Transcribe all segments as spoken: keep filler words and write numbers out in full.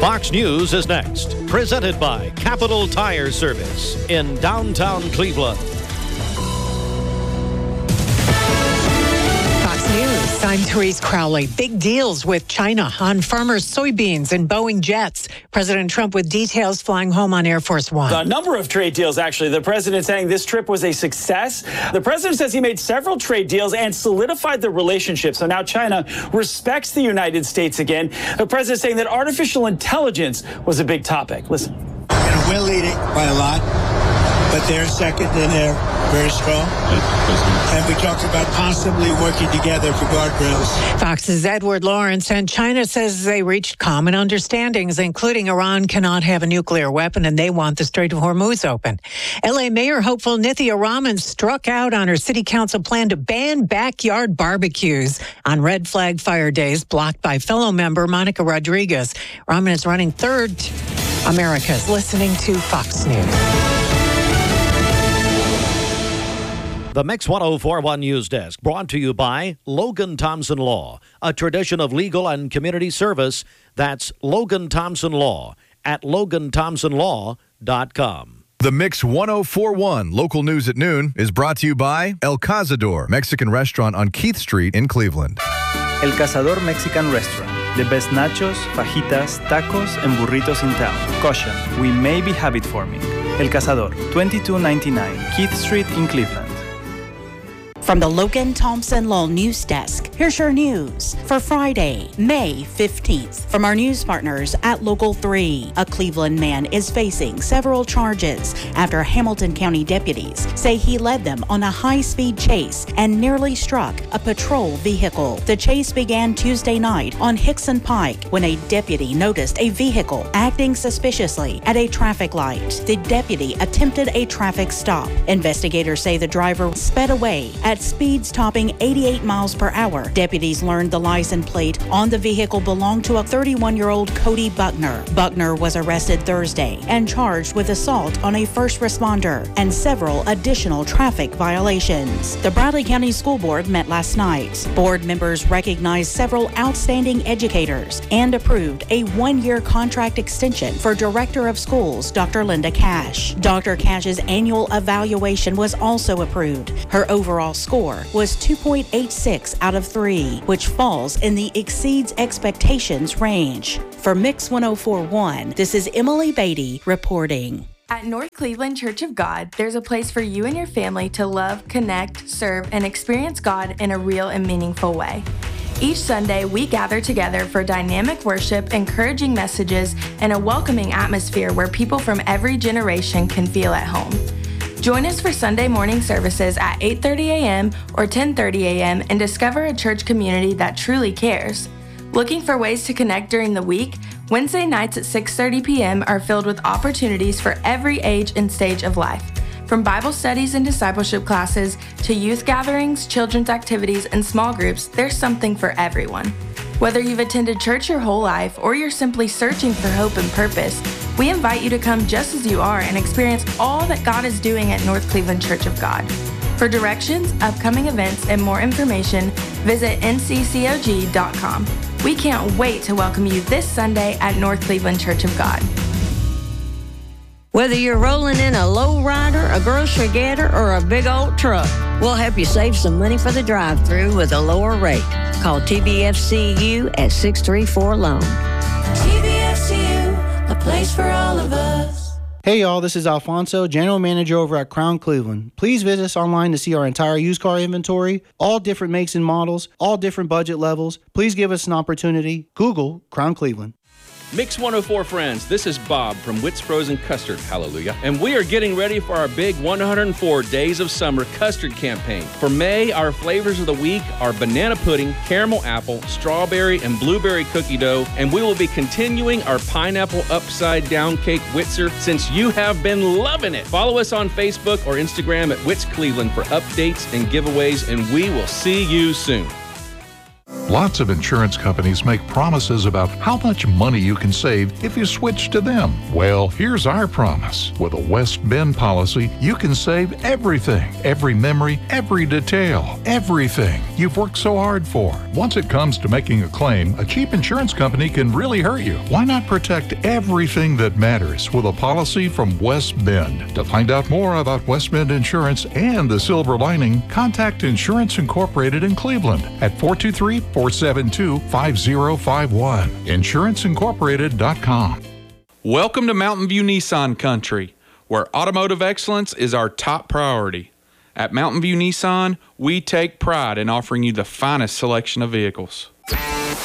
Fox News is next, presented by Capital Tire Service in downtown Cleveland. News. I'm Therese Crowley. Big deals with China on farmers' soybeans and Boeing jets. President Trump with details flying home on Air Force One. A number of trade deals, actually. The president saying this trip was a success. The president says he made several trade deals and solidified the relationship. So now China respects the United States again. The president saying that artificial intelligence was a big topic. Listen. And we're leading by a lot, but they're second and they're very strong. And we talked about possibly working together for guardrails. Fox's Edward Lawrence, and China says they reached common understandings, including Iran cannot have a nuclear weapon and they want the Strait of Hormuz open. L A Mayor hopeful Nithya Raman struck out on her city council plan to ban backyard barbecues on red flag fire days, blocked by fellow member Monica Rodriguez. Raman is running third. America's listening to Fox News. The Mix one oh four point one News Desk, brought to you by Logan Thompson Law, a tradition of legal and community service. That's Logan Thompson Law at logan thompson law dot com. The Mix one oh four point one local news at noon is brought to you by El Cazador, Mexican restaurant on Keith Street in Cleveland. El Cazador Mexican Restaurant. The best nachos, fajitas, tacos, and burritos in town. Caution, we may be habit forming. El Cazador, twenty-two ninety-nine Keith Street in Cleveland. From the Logan Thompson Law News Desk, here's your news for Friday, May fifteenth. From our news partners at Local three, a Cleveland man is facing several charges after Hamilton County deputies say he led them on a high-speed chase and nearly struck a patrol vehicle. The chase began Tuesday night on Hickson Pike when a deputy noticed a vehicle acting suspiciously at a traffic light. The deputy attempted a traffic stop. Investigators say the driver sped away at speeds topping eighty-eight miles per hour. Deputies learned the license plate on the vehicle belonged to a thirty-one-year-old Cody Buckner. Buckner was arrested Thursday and charged with assault on a first responder and several additional traffic violations. The Bradley County School Board met last night. Board members recognized several outstanding educators and approved a one-year contract extension for Director of Schools, Doctor Linda Cash. Doctor Cash's annual evaluation was also approved. Her overall score was two point eight six out of three, which falls in the exceeds expectations range. For Mix one oh four point one, this is Emily Beatty reporting. At North Cleveland Church of God, there's a place for you and your family to love, connect, serve, and experience God in a real and meaningful way. Each Sunday, we gather together for dynamic worship, encouraging messages, and a welcoming atmosphere where people from every generation can feel at home. Join us for Sunday morning services at eight thirty a.m. or ten thirty a.m. and discover a church community that truly cares. Looking for ways to connect during the week? Wednesday nights at six thirty p.m. are filled with opportunities for every age and stage of life. From Bible studies and discipleship classes to youth gatherings, children's activities, and small groups, there's something for everyone. Whether you've attended church your whole life or you're simply searching for hope and purpose, we invite you to come just as you are and experience all that God is doing at North Cleveland Church of God. For directions, upcoming events, and more information, visit n c c o g dot com. We can't wait to welcome you this Sunday at North Cleveland Church of God. Whether you're rolling in a low rider, a grocery getter, or a big old truck, we'll help you save some money for the drive-thru with a lower rate. Call T B F C U at six three four loan. T B F C U, a place for all of us. Hey y'all, this is Alfonso, General Manager over at Crown Cleveland. Please visit us online to see our entire used car inventory, all different makes and models, all different budget levels. Please give us an opportunity. Google Crown Cleveland. Mix one oh four friends, this is Bob from Witt's Frozen Custard, hallelujah. And we are getting ready for our big one hundred four Days of Summer Custard campaign. For May, our flavors of the week are banana pudding, caramel apple, strawberry, and blueberry cookie dough. And we will be continuing our pineapple upside down cake Witzer since you have been loving it. Follow us on Facebook or Instagram at Witt's Cleveland for updates and giveaways, and we will see you soon. Lots of insurance companies make promises about how much money you can save if you switch to them. Well, here's our promise. With a West Bend policy, you can save everything, every memory, every detail, everything you've worked so hard for. Once it comes to making a claim, a cheap insurance company can really hurt you. Why not protect everything that matters with a policy from West Bend? To find out more about West Bend Insurance and the silver lining, contact Insurance Incorporated in Cleveland at four two three, four seven two, five zero five one. insurance incorporated dot com. Welcome to Mountain View Nissan Country, where automotive excellence is our top priority. At Mountain View Nissan, we take pride in offering you the finest selection of vehicles. From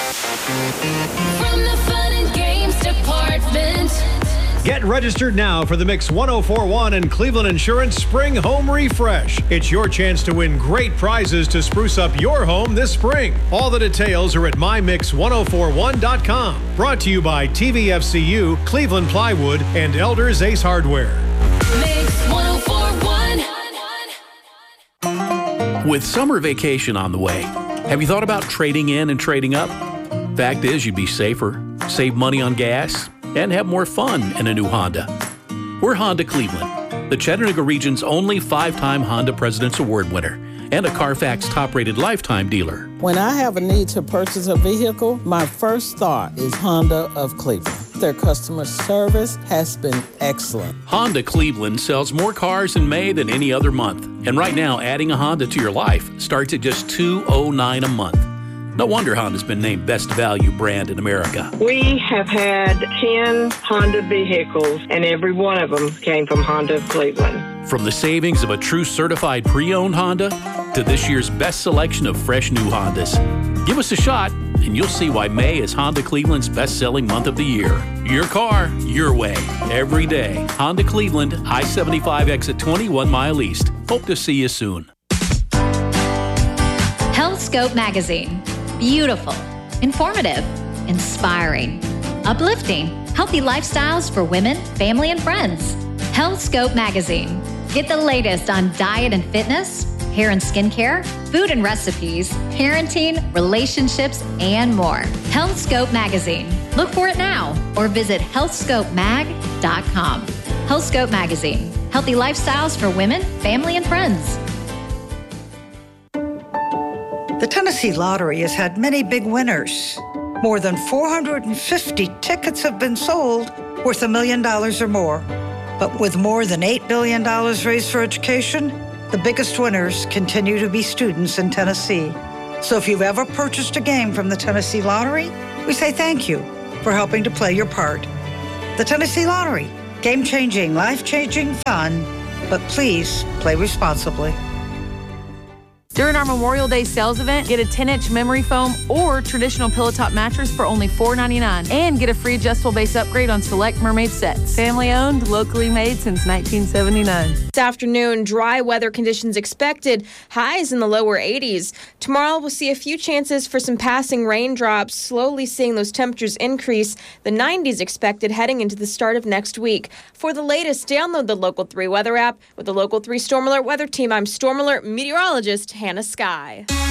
the Fun and Games Department. Get registered now for the Mix ten forty-one and Cleveland Insurance Spring Home Refresh. It's your chance to win great prizes to spruce up your home this spring. All the details are at my mix ten forty-one dot com. Brought to you by T V F C U, Cleveland Plywood, and Elders Ace Hardware. Mix ten forty-one. With summer vacation on the way, have you thought about trading in and trading up? Fact is, you'd be safer, save money on gas, and have more fun in a new Honda. We're Honda Cleveland, the Chattanooga region's only five-time Honda President's Award winner and a Carfax top-rated lifetime dealer. When I have a need to purchase a vehicle, my first thought is Honda of Cleveland. Their customer service has been excellent. Honda Cleveland sells more cars in May than any other month. And right now, adding a Honda to your life starts at just two hundred nine dollars a month. No wonder Honda's been named Best Value Brand in America. We have had ten Honda vehicles, and every one of them came from Honda of Cleveland. From the savings of a true certified pre-owned Honda to this year's best selection of fresh new Hondas. Give us a shot, and you'll see why May is Honda Cleveland's best-selling month of the year. Your car, your way, every day. Honda Cleveland, I seventy-five exit twenty, one mile east. Hope to see you soon. HealthScope Magazine. Beautiful, informative, inspiring, uplifting, healthy lifestyles for women, family, and friends. HealthScope Magazine. Get the latest on diet and fitness, hair and skincare, food and recipes, parenting, relationships, and more. HealthScope Magazine. Look for it now or visit health scope mag dot com. HealthScope Magazine. Healthy lifestyles for women, family, and friends. The Tennessee Lottery has had many big winners. More than four hundred fifty tickets have been sold worth a million dollars or more. But with more than eight billion dollars raised for education, the biggest winners continue to be students in Tennessee. So if you've ever purchased a game from the Tennessee Lottery, we say thank you for helping to play your part. The Tennessee Lottery, game-changing, life-changing fun, but please play responsibly. During our Memorial Day sales event, get a ten-inch memory foam or traditional pillow top mattress for only four ninety-nine and get a free adjustable base upgrade on select Mermaid sets. Family owned, locally made since nineteen seventy-nine. This afternoon, dry weather conditions expected, highs in the lower eighties. Tomorrow, we'll see a few chances for some passing raindrops, slowly seeing those temperatures increase. The nineties expected heading into the start of next week. For the latest, download the Local three weather app. With the Local three Storm Alert weather team, I'm Storm Alert meteorologist Hannah Sky.